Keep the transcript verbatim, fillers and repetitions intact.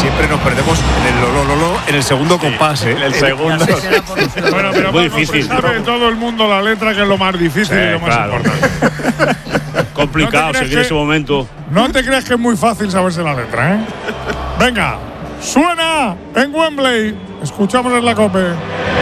siempre nos perdemos en el lo, lo, lo, en el segundo compás, ¿eh? El segundo. Bueno, pero muy Paco, difícil. pues sabe todo el mundo la letra, que es lo más difícil Sí, y lo más claro. importante. Complicado ¿No te crees seguir que- ese momento. No te creas que es muy fácil saberse la letra, ¿eh? Venga, suena en Wembley. Escuchamos en la COPE.